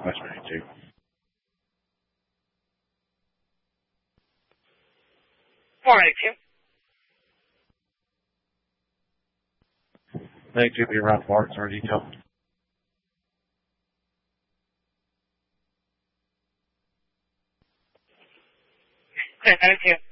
West 92. Thank you. Be around parts or detail. Okay, thank you.